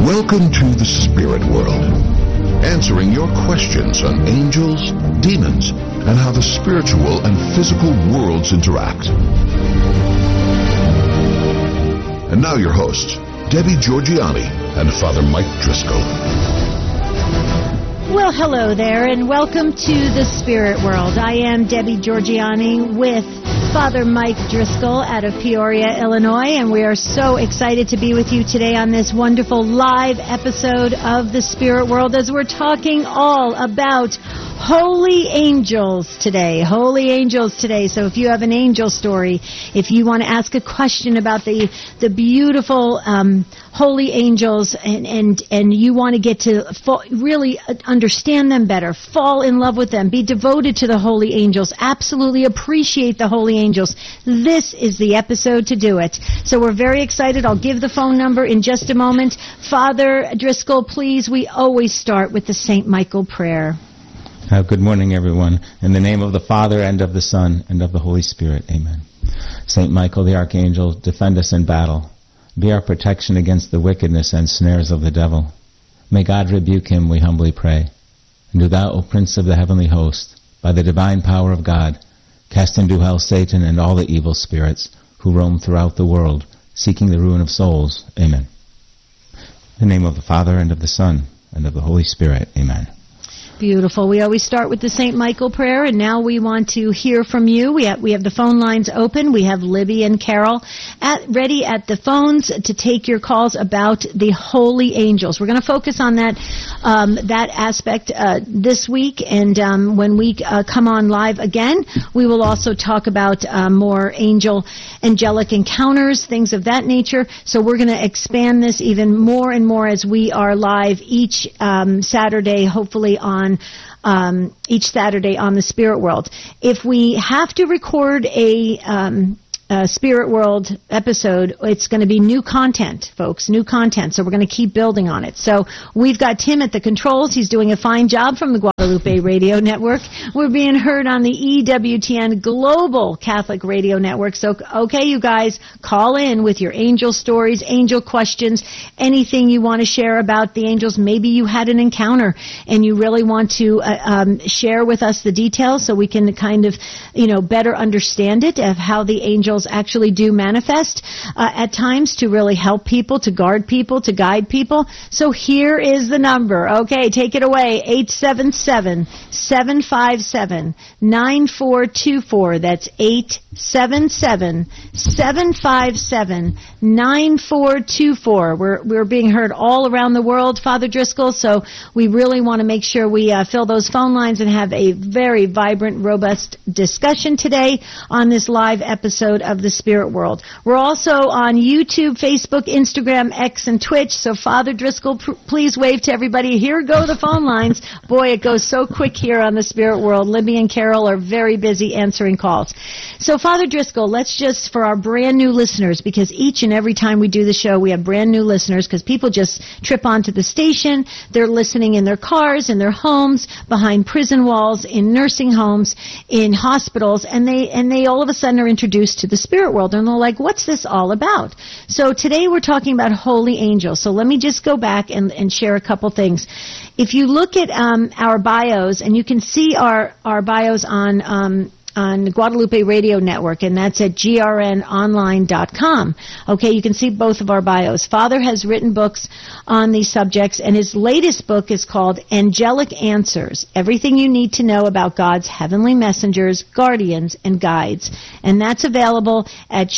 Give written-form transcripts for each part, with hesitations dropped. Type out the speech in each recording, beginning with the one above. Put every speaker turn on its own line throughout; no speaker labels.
Welcome to the Spirit World, answering your questions on angels, demons, and how the spiritual and physical worlds interact. And now your hosts, Debbie Georgianni and Father Mike Driscoll.
Well, hello there, and welcome to the Spirit World. I am Debbie Georgianni with Father Mike Driscoll out of Peoria, Illinois, and we are so excited to be with you today on this wonderful live episode of the Spirit World as we're talking all about holy angels today. Holy angels today. So if you have an angel story, if you want to ask a question about the beautiful holy angels and you want to get to really understand them better, fall in love with them, be devoted to the holy angels, absolutely appreciate the holy angels, this is the episode to do it. So we're very excited. I'll give the phone number in just a moment. Father Driscoll, please, we always start with the St. Michael prayer.
Good morning, everyone. In the name of the Father, and of the Son, and of the Holy Spirit. Amen. Saint Michael the Archangel, defend us in battle. Be our protection against the wickedness and snares of the devil. May God rebuke him, we humbly pray. And do thou, O Prince of the heavenly host, by the divine power of God, cast into hell Satan and all the evil spirits who roam throughout the world, seeking the ruin of souls. Amen. In the name of the Father, and of the Son, and of the Holy Spirit. Amen.
Beautiful. We always start with the St. Michael prayer, and now we want to hear from you. We have the phone lines open. We have Libby and Carol ready at the phones to take your calls about the holy angels. We're going to focus on that aspect this week, and when we come on live again, we will also talk about more angelic encounters, things of that nature. So we're going to expand this even more and more as we are live each Saturday, hopefully each Saturday on the Spirit World. If we have to record a Spirit World episode, it's going to be new content, folks, new content. So we're going to keep building on it. So we've got Tim at the controls. He's doing a fine job from the Guadalupe Radio Network. We're being heard on the EWTN Global Catholic Radio Network. So, okay, you guys, call in with your angel stories, angel questions, anything you want to share about the angels. Maybe you had an encounter and you really want to share with us the details so we can kind of, better understand it, of how the angels actually do manifest at times to really help people, to guard people, to guide people. So here is the number. Okay, take it away. 877-757-9424. That's 877-757-9424. We're being heard all around the world, Father Driscoll, so we really want to make sure we fill those phone lines and have a very vibrant, robust discussion today on this live episode of the Spirit World. We're also on YouTube, Facebook, Instagram, X, and Twitch. So Father Driscoll, please wave to everybody. Here go the phone lines. Boy, it goes so quick here on the Spirit World. Libby and Carol are very busy answering calls. So Father Driscoll, let's just, for our brand new listeners, because each and every time we do the show, we have brand new listeners, because people just trip onto the station. They're listening in their cars, in their homes, behind prison walls, in nursing homes, in hospitals, and they all of a sudden are introduced to the Spirit World, and they're like, what's this all about? So today we're talking about holy angels. So let me just go back and share a couple things. If you look at our bios, and you can see our bios on the Guadalupe Radio Network, and that's at grnonline.com. Okay, you can see both of our bios. Father has written books on these subjects, and his latest book is called Angelic Answers, Everything You Need to Know About God's Heavenly Messengers, Guardians, and Guides. And that's available at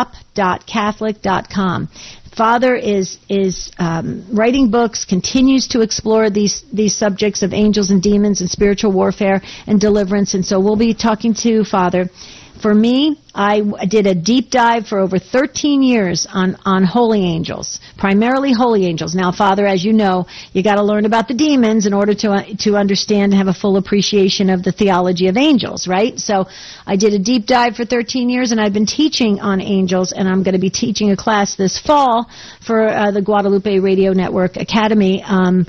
shop.catholic.com. Father is writing books, continues to explore these subjects of angels and demons and spiritual warfare and deliverance. And so we'll be talking to Father. For me, I did a deep dive for over 13 years on holy angels, primarily holy angels. Now, Father, as you know, you got to learn about the demons in order to understand and have a full appreciation of the theology of angels, right? So I did a deep dive for 13 years, and I've been teaching on angels, and I'm going to be teaching a class this fall for the Guadalupe Radio Network Academy on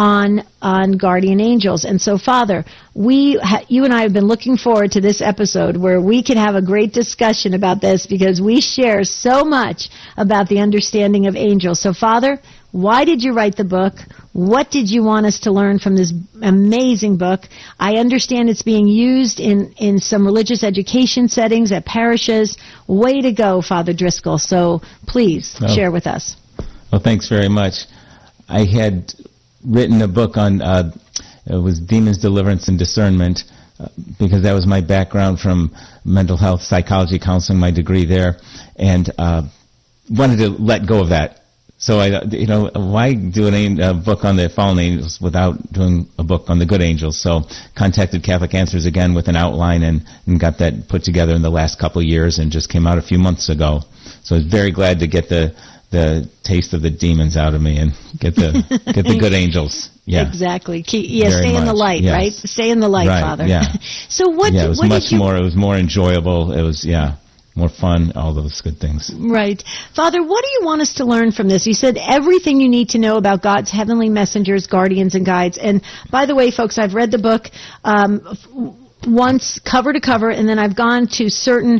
guardian angels. And so, Father, you and I have been looking forward to this episode where we can have a great discussion discussion about this because we share so much about the understanding of angels. So, Father, why did you write the book? What did you want us to learn from this amazing book? I understand it's being used in some religious education settings at parishes. Way to go, Father Driscoll. So please share with us.
Well, thanks very much. I had written a book on, it was Demons, Deliverance, and Discernment, because that was my background from mental health, psychology, counseling, my degree there, and wanted to let go of that. So why do a book on the fallen angels without doing a book on the good angels? So contacted Catholic Answers again with an outline and got that put together in the last couple of years and just came out a few months ago. So I was very glad to get the taste of the demons out of me and get the good angels. Yeah,
exactly. Stay in the light, yes. Right? Stay in the light,
right,
Father.
Yeah.
So what?
Yeah, it was more. It was more enjoyable. It was more fun, all those good things.
Right. Father, what do you want us to learn from this? You said everything you need to know about God's heavenly messengers, guardians, and guides. And by the way, folks, I've read the book once cover to cover, and then I've gone to certain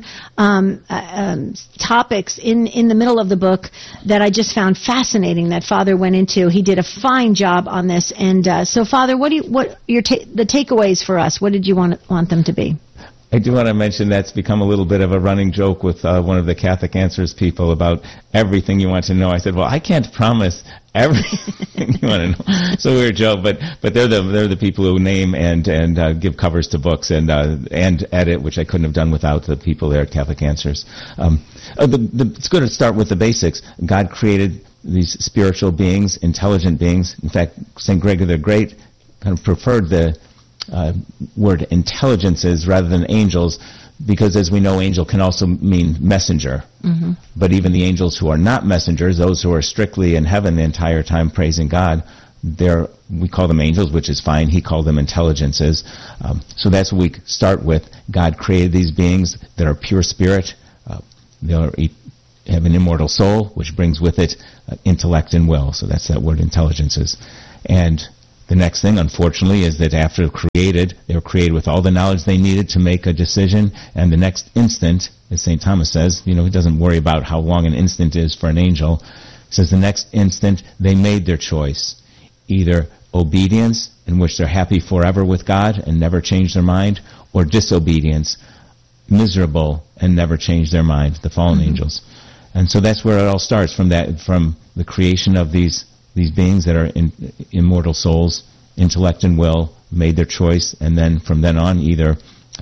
topics in the middle of the book that I just found fascinating that Father went into. He did a fine job on this. And so, Father, the takeaways for us? What did you want them to be?
I do want to mention that's become a little bit of a running joke with one of the Catholic Answers people about everything you want to know. I said, well, I can't promise everything you want to know. It's a weird joke, but they're the people who name and give covers to books and edit, which I couldn't have done without the people there at Catholic Answers. It's good to start with the basics. God created these spiritual beings, intelligent beings. In fact, St. Gregory the Great kind of preferred the word intelligences rather than angels, because as we know, angel can also mean messenger. Mm-hmm. But even the angels who are not messengers, those who are strictly in heaven the entire time praising God, we call them angels, which is fine. He called them intelligences. So that's what we start with. God created these beings that are pure spirit. They have an immortal soul, which brings with it intellect and will. So that's that word, intelligences. And the next thing, unfortunately, is that after they were created with all the knowledge they needed to make a decision, and the next instant, as St. Thomas says, he doesn't worry about how long an instant is for an angel. He says the next instant, they made their choice. Either obedience, in which they're happy forever with God and never change their mind, or disobedience, miserable and never change their mind, the fallen angels. And so that's where it all starts, from the creation of these beings that are immortal souls, intellect and will, made their choice, and then from then on either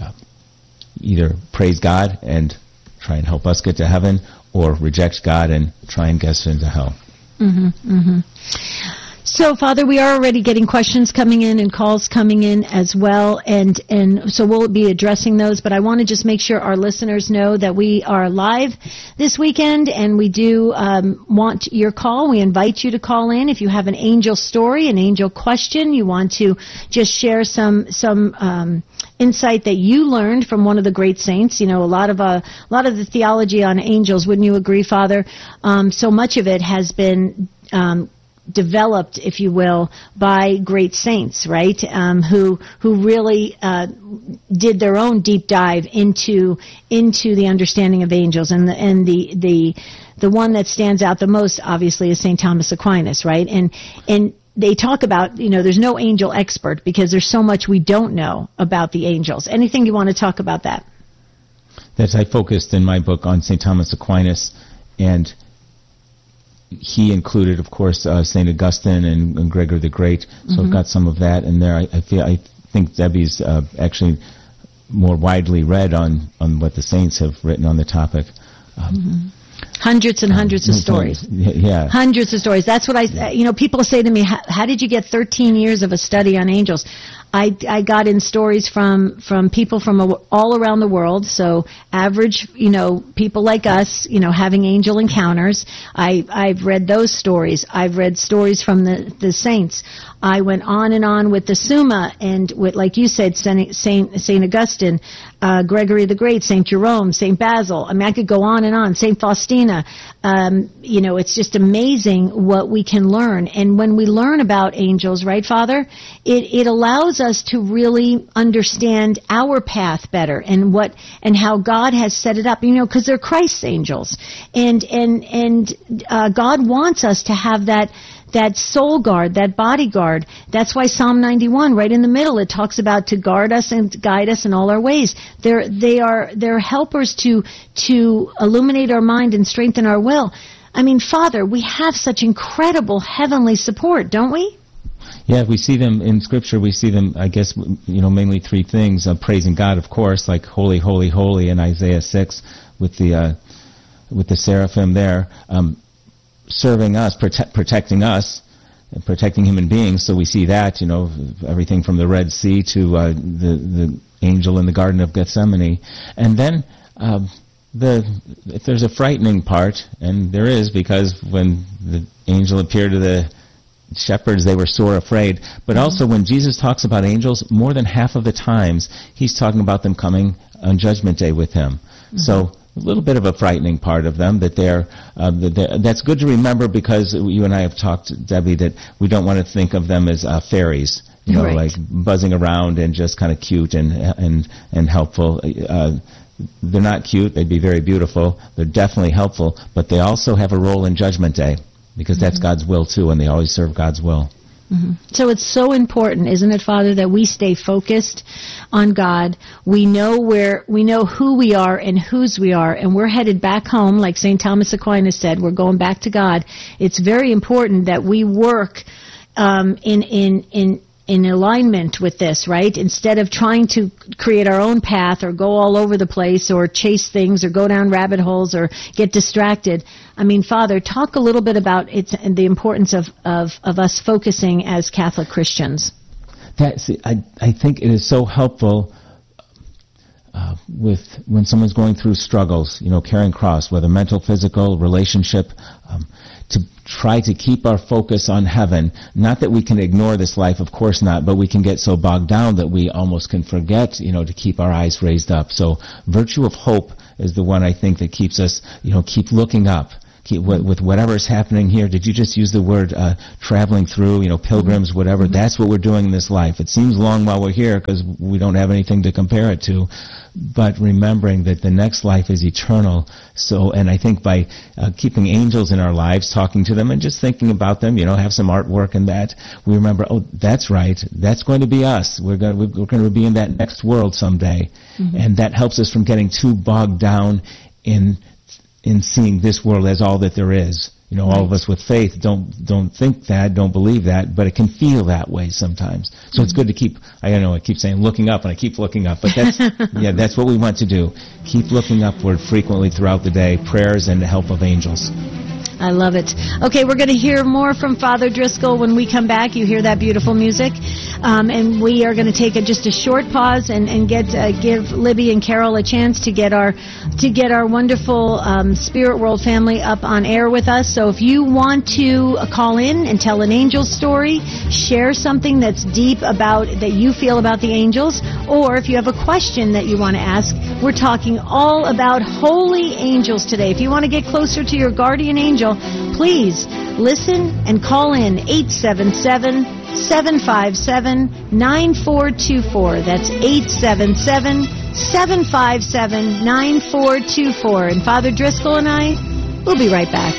praise God and try and help us get to heaven, or reject God and try and get us into hell.
Mm-hmm, mm-hmm. So, Father, we are already getting questions coming in and calls coming in as well, and so we'll be addressing those, but I want to just make sure our listeners know that we are live this weekend, and we do want your call. We invite you to call in if you have an angel story, an angel question, you want to just share some insight that you learned from one of the great saints. A lot of the theology on angels, wouldn't you agree, Father? So much of it has been developed, if you will, by great saints, right? Who really did their own deep dive into the understanding of angels, and the one that stands out the most, obviously, is St. Thomas Aquinas, right? And they talk about, there's no angel expert because there's so much we don't know about the angels. Anything you want to talk about that?
I focused in my book on St. Thomas Aquinas, and he included, of course, St. Augustine and Gregory the Great, so I've got some of that in there. I think Debbie's actually more widely read on what the saints have written on the topic.
Hundreds and hundreds of stories.
Yeah.
Hundreds of stories. That's what people say to me, how did you get 13 years of a study on angels? I got in stories from people from all around the world, so average, people like us, having angel encounters. I've read those stories. I've read stories from the saints. I went on and on with the Summa, and with, like you said, Saint Augustine, Gregory the Great, Saint Jerome, Saint Basil. I mean, I could go on and on. Saint Faustina. Jonah. It's just amazing what we can learn. And when we learn about angels, right, Father, it allows us to really understand our path better and how God has set it up, because they're Christ's angels. And God wants us to have that soul guard, that bodyguard. That's why Psalm 91, right in the middle, it talks about to guard us and guide us in all our ways. They're helpers to illuminate our mind and strengthen our will. I mean, Father, we have such incredible heavenly support, don't we?
Yeah, we see them in Scripture. We see them, I guess, mainly three things. Praising God, of course, like holy, holy, holy in Isaiah 6 with the seraphim there. Serving us, protecting us, and protecting human beings. So we see that, everything from the Red Sea to the angel in the Garden of Gethsemane. And then if there's a frightening part, and there is, because when the angel appeared to the shepherds, they were sore afraid. But also when Jesus talks about angels, more than half of the times he's talking about them coming on Judgment Day with him. Mm-hmm. So a little bit of a frightening part of them, that that's good to remember, because you and I have talked, Debbie, that we don't want to think of them as fairies,
right,
like buzzing around and just kind of cute and helpful. They're not cute. They'd be very beautiful. They're definitely helpful, but they also have a role in Judgment Day, because that's God's will too, and they always serve God's will.
Mm-hmm. So it's so important, isn't it, Father, that we stay focused on God. We know who we are and whose we are, and we're headed back home, like St. Thomas Aquinas said. We're going back to God. It's very important that we work in alignment with this, right? Instead of trying to create our own path or go all over the place or chase things or go down rabbit holes or get distracted. I mean, Father, talk a little bit about the importance of us focusing as Catholic Christians.
I think it is so helpful when someone's going through struggles, carrying cross, whether mental, physical, relationship, to try to keep our focus on heaven. Not that we can ignore this life, of course not, but we can get so bogged down that we almost can forget, to keep our eyes raised up. So virtue of hope is the one, I think, that keeps us, keep looking up. With whatever's happening here. Did you just use the word traveling through, pilgrims, whatever? Mm-hmm. That's what we're doing in this life. It seems long while we're here because we don't have anything to compare it to, but remembering that the next life is eternal. So, and I think by keeping angels in our lives, talking to them and just thinking about them, have some artwork and that, we remember, oh, that's right, that's going to be us. We're going to be in that next world someday. Mm-hmm. And that helps us from getting too bogged down in seeing this world as all that there is. All of us with faith don't think that, don't believe that, but it can feel that way sometimes. So it's good to keep, I keep saying looking up, and I keep looking up, but that's, that's what we want to do. Keep looking upward frequently throughout the day, prayers and the help of angels.
I love it. Okay, we're going to hear more from Father Driscoll when we come back. You hear that beautiful music. And we are going to take just a short pause and give Libby and Carol a chance to get our wonderful Spirit World family up on air with us. So if you want to call in and tell an angel story, share something that's deep that you feel about the angels, or if you have a question that you want to ask, we're talking all about holy angels today. If you want to get closer to your guardian angel, please listen and call in 877-757-9424. That's 877-757-9424. And Father Driscoll and I, we'll be right back.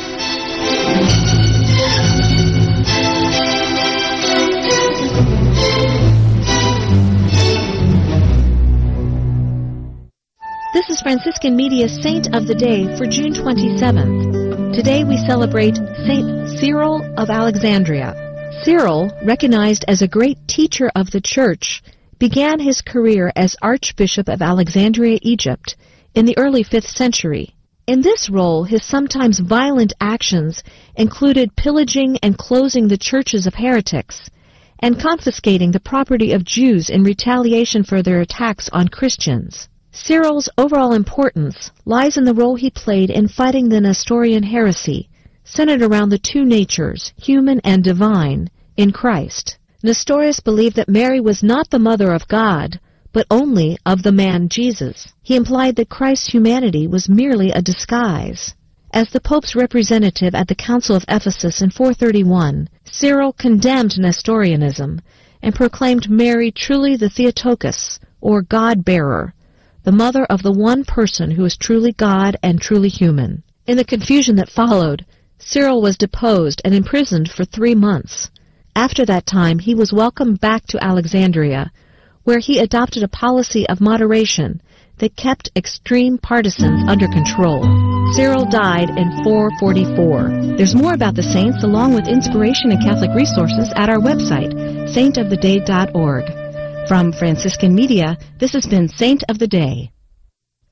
This is Franciscan Media's Saint of the Day for June 27th. Today we celebrate Saint Cyril of Alexandria. Cyril, recognized as a great teacher of the Church, began his career as Archbishop of Alexandria, Egypt, in the early 5th century. In this role, his sometimes violent actions included pillaging and closing the churches of heretics, and confiscating the property of Jews in retaliation for their attacks on Christians. Cyril's overall importance lies in the role he played in fighting the Nestorian heresy, centered around the two natures, human and divine, in Christ. Nestorius believed that Mary was not the mother of God, but only of the man Jesus. He implied that Christ's humanity was merely a disguise. As the Pope's representative at the Council of Ephesus in 431, Cyril condemned Nestorianism and proclaimed Mary truly the Theotokos, or God-bearer, the mother of the one person who is truly God and truly human. In the confusion that followed, Cyril was deposed and imprisoned for 3 months. After that time, he was welcomed back to Alexandria, where he adopted a policy of moderation that kept extreme partisans under control. Cyril died in 444. There's more about the saints along with inspiration and Catholic resources at our website, saintoftheday.org. From Franciscan Media, this has been Saint of the Day.